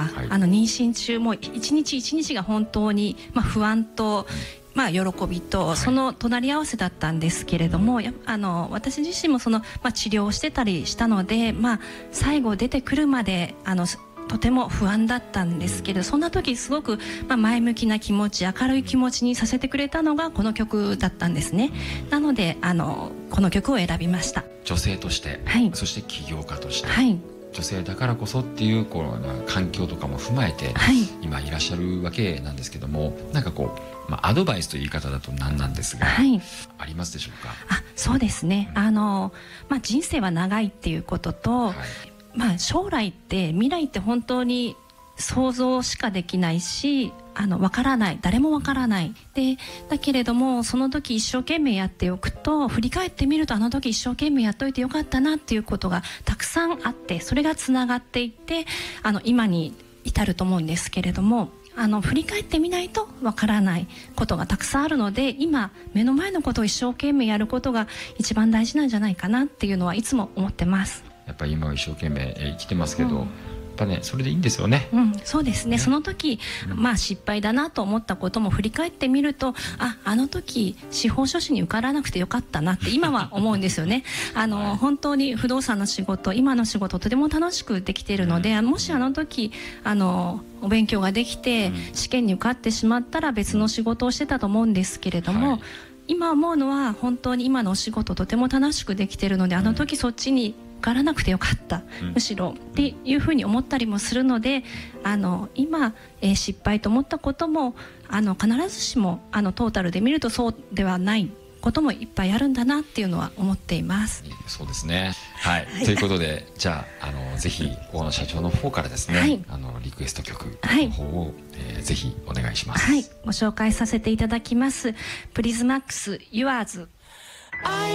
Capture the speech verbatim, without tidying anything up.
はい、あの妊娠中も一日一日が本当に、まあ、不安と、まあ、喜びとその隣り合わせだったんですけれども、はい、あの私自身もその、まあ、治療をしてたりしたので、まあ、最後出てくるまであのとても不安だったんですけど、そんな時すごく、まあ、前向きな気持ち、明るい気持ちにさせてくれたのがこの曲だったんですね。なのであのこの曲を選びました。 女性として、はい、そして起業家として、はい、女性だからこそっていうこの環境とかも踏まえて、はい、今いらっしゃるわけなんですけども、なんかこう、まあ、アドバイスという言い方だとなんなんですが、はい、ありますでしょうか？ あ、そうですね、うん、あのまあ、人生は長いっていうことと、はい、まあ、将来って未来って本当に想像しかできないし、あの分からない、誰も分からないで、だけれどもその時一生懸命やっておくと、振り返ってみるとあの時一生懸命やっといてよかったなっていうことがたくさんあって、それがつながっていってあの今に至ると思うんですけれども、あの振り返ってみないと分からないことがたくさんあるので、今目の前のことを一生懸命やることが一番大事なんじゃないかなっていうのはいつも思ってます。 やっぱり今は一生懸命生きてますけど、うん、やっぱね、それでいいんですよね。 うん、そうですね。ね、その時、うん、まあ失敗だなと思ったことも振り返ってみると、あ、あの時司法書士に受からなくてよかったなって今は思うんですよね。あの、はい、本当に不動産の仕事、今の仕事とても楽しくできているので、うん、もしあの時あのお勉強ができて、うん、試験に受かってしまったら別の仕事をしてたと思うんですけれども、はい、今思うのは本当に今のお仕事とても楽しくできているので、あの時そっちに受からなくてよかった、うん、むしろっていうふうに思ったりもするので、あの今、えー、失敗と思ったこともあの必ずしもあのトータルで見るとそうではないこともいっぱいあるんだなっていうのは思っています。 そうですね、はい、はい、ということで、じゃあ、あのぜひ大野社長の方からですね、はい、あのリクエスト曲の方を、はい、えー、ぜひお願いします。 はい、ご紹介させていただきます。プリズマックス Yours。